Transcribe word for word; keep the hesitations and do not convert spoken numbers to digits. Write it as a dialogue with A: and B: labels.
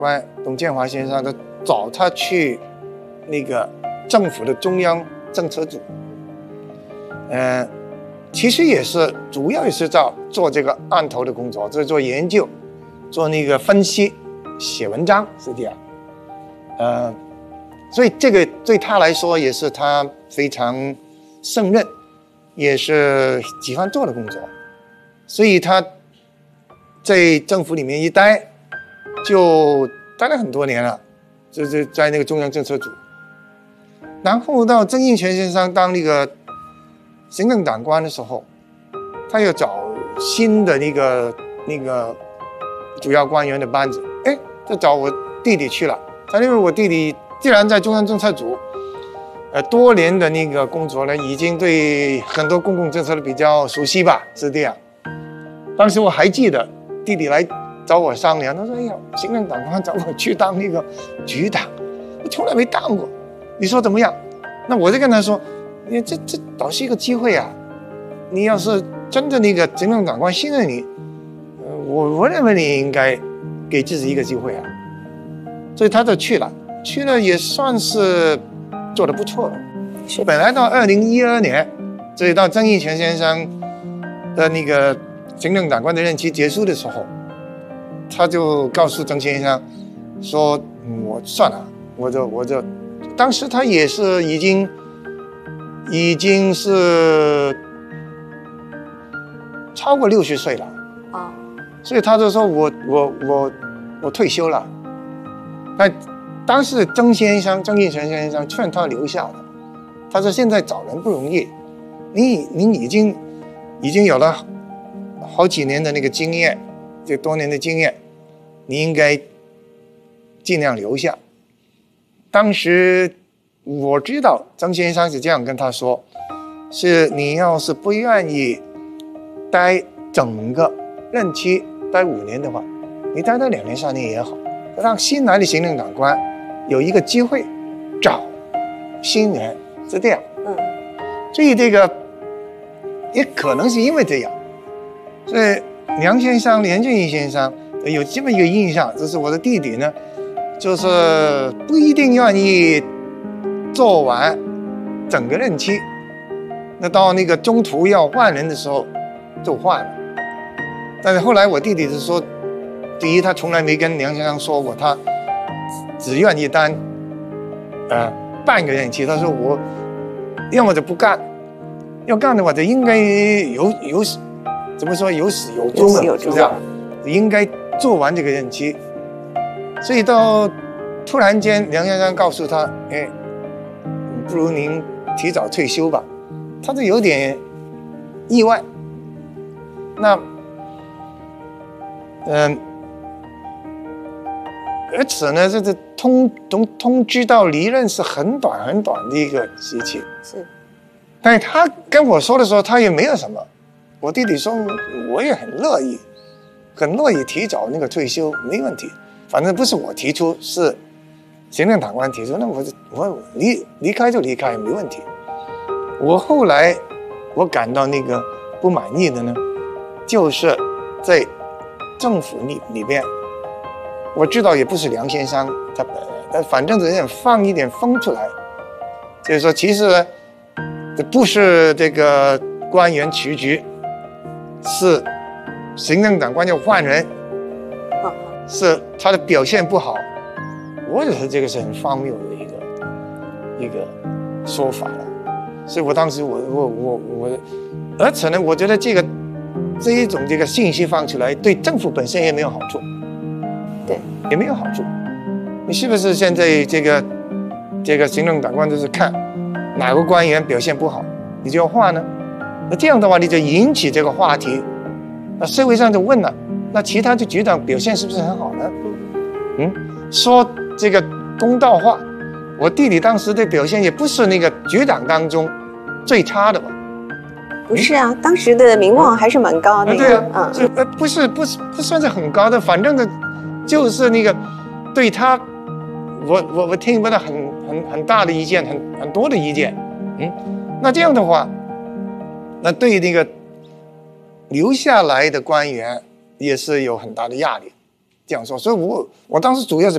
A: 官董建华先生，他找他去那个政府的中央政策组，呃，其实也是主要也是在做这个案头的工作，就是做研究，做那个分析，写文章是这样，呃，所以这个对他来说也是他非常胜任，也是喜欢做的工作，所以他在政府里面一待。就待了很多年了，就是在那个中央政策组，然后到曾荫权先生当那个行政长官的时候，他又找新的那个那个主要官员的班子，哎，就找我弟弟去了。他因为我弟弟既然在中央政策组，呃，多年的那个工作呢，已经对很多公共政策的比较熟悉吧，是这样。当时我还记得弟弟来找我商量，他说：“哎呀，行政长官找我去当那个局长，我从来没当过，你说怎么样？”那我就跟他说：“你这这倒是一个机会啊！你要是真的那个行政长官信任你，呃，我我认为你应该给自己一个机会啊。”所以他就去了，去了也算是做得不错的。是本来到二零一二年，所以到曾荫权先生的那个行政长官的任期结束的时候。他就告诉曾先生说：“嗯、我算了，我就我就，当时他也是已经已经是超过六十岁了啊，所以他就说我我我我退休了。那当时曾先生曾荫权先生劝他留下的，他说现在找人不容易，你你已经已经有了好几年的那个经验。”这多年的经验，你应该尽量留下。当时我知道曾先生是这样跟他说：“是你要是不愿意待整个任期待五年的话，你待到两年三年也好，让新来的行政长官有一个机会找新人，是这样。”嗯，所以这个也可能是因为这样，所以。梁先生、梁振英先生有这么一个印象，就是我的弟弟呢，就是不一定愿意做完整个任期，那到那个中途要换人的时候就换了。但是后来我弟弟是说，第一他从来没跟梁先生说过他只愿意当呃半个任期，他说我要么就不干，要干的话就应该有有。怎么说有始有终的，是不是？应该做完这个任期。所以到突然间，梁先生告诉他：“哎，不如您提早退休吧。”他就有点意外。那，嗯、呃，而且呢，这这通通通知到离任是很短很短的一个时期。是，但是他跟我说的时候，他也没有什么。我弟弟说，我也很乐意，很乐意提早那个退休，没问题。反正不是我提出，是行政长官提出，那我我离离开就离开，没问题。我后来我感到那个不满意的呢，就是在政府里里边，我知道也不是梁先生他本人，但反正有点放一点风出来，就是说其实呢，这不是这个官员辞职。是行政长官要换人，是他的表现不好，我觉得这个是很荒谬的一个一个说法了。所以我当时我我我我，而且呢，我觉得这个这一种这个信息放出来，对政府本身也没有好处，对，也没有好处。你是不是现在这个这个行政长官就是看哪个官员表现不好，你就要换呢？那这样的话，你就引起这个话题，那社会上就问了，那其他的局长表现是不是很好呢？嗯，说这个公道话，我弟弟当时的表现也不是那个局长当中最差的吧？
B: 不是啊，当时的名望还是蛮高的。
A: 啊对啊，嗯，呃，不是不是不算是很高的，反正的，就是那个对他，我我我听不到很很很大的意见，很很多的意见，嗯，那这样的话。那对那个留下来的官员也是有很大的压力，这样说，所以我我当时主要是